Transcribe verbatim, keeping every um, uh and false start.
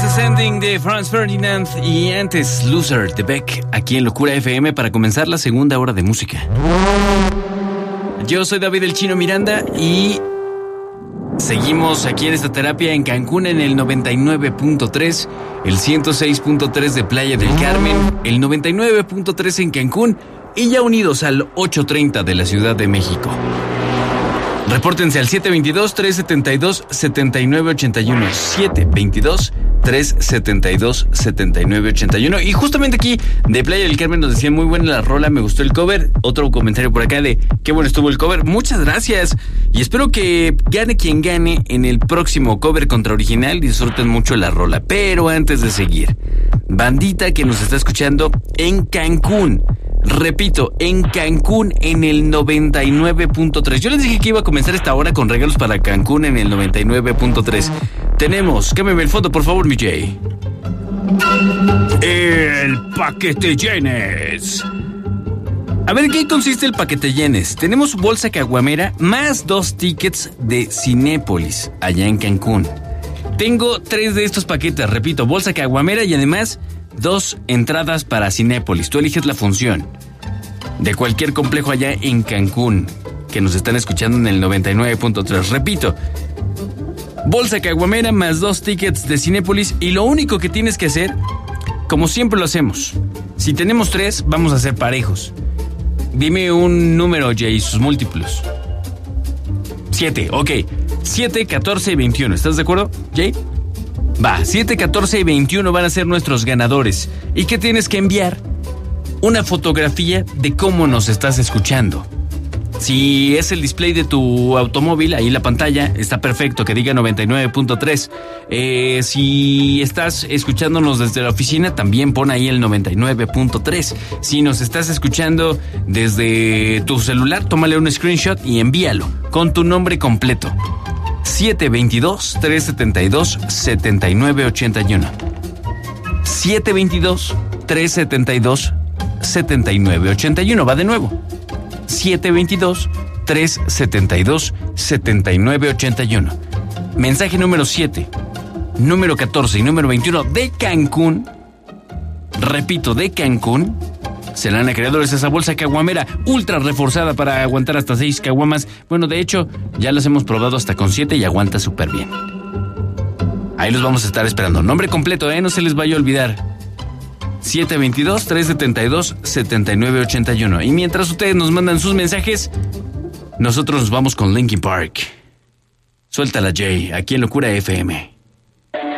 Descending de Franz Ferdinand y antes Loser de Beck aquí en Locura F M para comenzar la segunda hora de música. Yo soy David el Chino Miranda y seguimos aquí en esta terapia en Cancún en el noventa y nueve punto tres, el ciento seis punto tres de Playa del Carmen, el noventa y nueve punto tres en Cancún y ya unidos al ochocientos treinta de la Ciudad de México. Repórtense al siete veintidós, trescientos setenta y dos, setenta y nueve ochenta y uno, siete veintidós, trescientos setenta y dos, setenta y nueve ochenta y uno. Y justamente aquí de Playa del Carmen nos decían muy buena la rola, me gustó el cover. Otro comentario por acá de qué bueno estuvo el cover. Muchas gracias y espero que gane quien gane en el próximo cover contra original. Disfruten mucho la rola. Pero antes de seguir, bandita que nos está escuchando en Cancún, repito, en Cancún en el noventa y nueve punto tres. Yo les dije que iba a comenzar esta hora con regalos para Cancún en el noventa y nueve punto tres. Tenemos, cámbiame el fondo por favor, mi Jay. El paquete yenes. A ver, ¿qué consiste el paquete yenes? Tenemos bolsa caguamera más dos tickets de Cinépolis allá en Cancún. Tengo tres de estos paquetes, repito, bolsa caguamera y además dos entradas para Cinépolis. Tú eliges la función de cualquier complejo allá en Cancún que nos están escuchando en el noventa y nueve punto tres. Repito, bolsa caguamera más dos tickets de Cinépolis y lo único que tienes que hacer, como siempre lo hacemos, si tenemos tres, vamos a ser parejos. Dime un número, Jay, y sus múltiplos. Siete, ok. Siete, catorce y veintiuno. ¿Estás de acuerdo, Jay? Va, siete, catorce y veintiuno van a ser nuestros ganadores. ¿Y qué tienes que enviar? Una fotografía de cómo nos estás escuchando. Si es el display de tu automóvil, ahí la pantalla, está perfecto, que diga noventa y nueve punto tres. Eh, si estás escuchándonos desde la oficina, también pon ahí el noventa y nueve punto tres. Si nos estás escuchando desde tu celular, tómale un screenshot y envíalo con tu nombre completo. siete veintidós, trescientos setenta y dos, setenta y nueve ochenta y uno. siete veintidós, trescientos setenta y dos, setenta y nueve ochenta y uno. Va de nuevo. siete veintidós, trescientos setenta y dos, setenta y nueve ochenta y uno. Mensaje número siete, número catorce y número veintiuno de Cancún. Repito, de Cancún. Serán acreedores a esa bolsa caguamera ultra reforzada para aguantar hasta seis caguamas. Bueno, de hecho, ya las hemos probado hasta con siete y aguanta súper bien. Ahí los vamos a estar esperando. Nombre completo, ¿eh? No se les vaya a olvidar. siete veintidós, trescientos setenta y dos, setenta y nueve ochenta y uno. Y mientras ustedes nos mandan sus mensajes, nosotros nos vamos con Linkin Park. Suéltala, Jay, aquí en Locura F M.